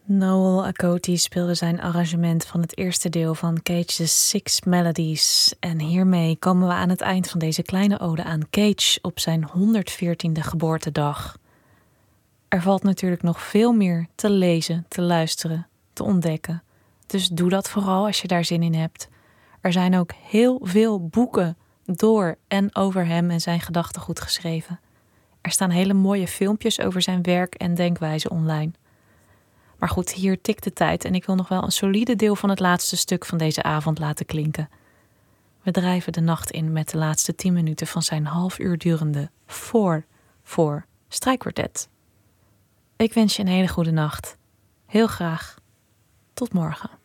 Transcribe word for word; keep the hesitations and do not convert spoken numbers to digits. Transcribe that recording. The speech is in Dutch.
Noel Akoti speelde zijn arrangement van het eerste deel van Cage's Six Melodies. En hiermee komen we aan het eind van deze kleine ode aan Cage op zijn honderdveertiende geboortedag. Er valt natuurlijk nog veel meer te lezen, te luisteren, te ontdekken. Dus doe dat vooral als je daar zin in hebt. Er zijn ook heel veel boeken door en over hem en zijn gedachtegoed geschreven. Er staan hele mooie filmpjes over zijn werk en denkwijze online. Maar goed, hier tikt de tijd en ik wil nog wel een solide deel van het laatste stuk van deze avond laten klinken. We drijven de nacht in met de laatste tien minuten van zijn half uur durende voor voor strijkkwartet. Ik wens je een hele goede nacht. Heel graag. Tot morgen.